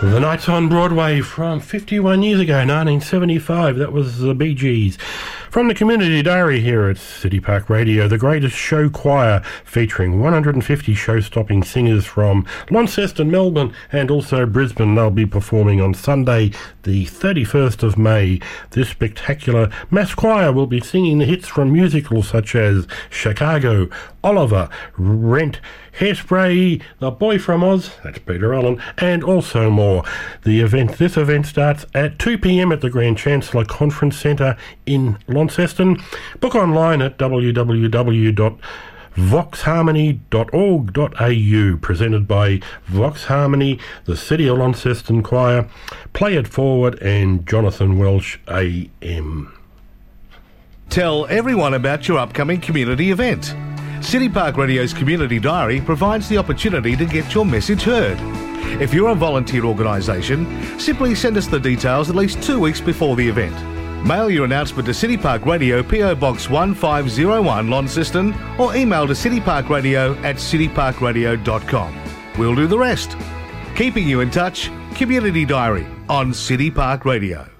The Nights on Broadway from 51 years ago, 1975. That was the Bee Gees. From the Community Diary here at City Park Radio, the Greatest Show Choir, featuring 150 show-stopping singers from Launceston, Melbourne and also Brisbane. They'll be performing on Sunday, the 31st of May. This spectacular mass choir will be singing the hits from musicals such as Chicago, Oliver, Rent, Hairspray, The Boy from Oz, that's Peter Allen, and also more. This event starts at 2 p.m. at the Grand Chancellor Conference Centre in Launceston. Book online at www.voxharmony.org.au, presented by Vox Harmony, the City of Launceston Choir, Play It Forward, and Jonathan Welsh AM. Tell everyone about your upcoming community event. City Park Radio's Community Diary provides the opportunity to get your message heard. If you're a volunteer organisation, simply send us the details at least 2 weeks before the event. Mail your announcement to City Park Radio, PO Box 1501, Launceston, or email to cityparkradio@cityparkradio.com. We'll do the rest. Keeping you in touch, Community Diary on City Park Radio.